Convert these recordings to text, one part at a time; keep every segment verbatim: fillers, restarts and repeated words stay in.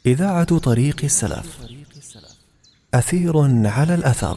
إذاعة طريق السلف، أثير على الأثر.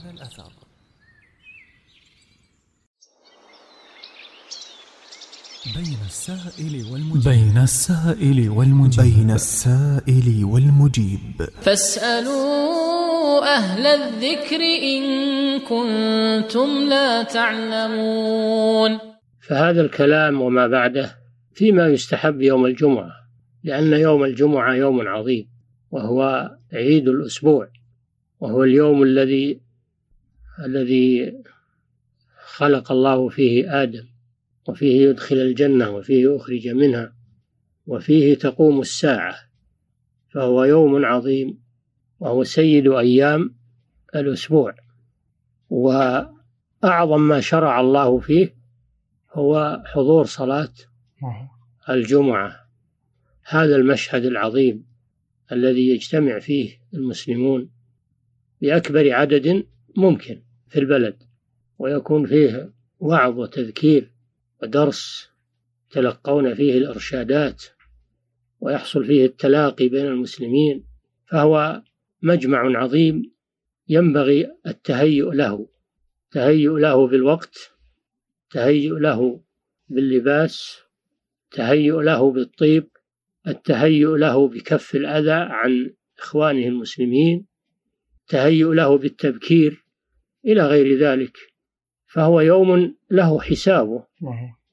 بين السائل والمجيب بين السائل والمجيب بين السائل والمجيب فاسألوا أهل الذكر إن كنتم لا تعلمون. فهذا الكلام وما بعده فيما يستحب يوم الجمعة، لأن يوم الجمعة يوم عظيم، وهو عيد الأسبوع، وهو اليوم الذي الذي خلق الله فيه آدم، وفيه يدخل الجنة، وفيه يخرج منها، وفيه تقوم الساعة، فهو يوم عظيم، وهو سيد أيام الأسبوع. وأعظم ما شرع الله فيه هو حضور صلاة الجمعة، هذا المشهد العظيم الذي يجتمع فيه المسلمون بأكبر عدد ممكن في البلد، ويكون فيه وعظ وتذكير ودرس تلقون فيه الإرشادات، ويحصل فيه التلاقي بين المسلمين، فهو مجمع عظيم ينبغي التهيؤ له، تهيؤ له بالوقت، تهيؤ له باللباس، تهيؤ له بالطيب، التهيؤ له بكف الأذى عن إخوانه المسلمين، تهيؤ له بالتبكير إلى غير ذلك. فهو يوم له حسابه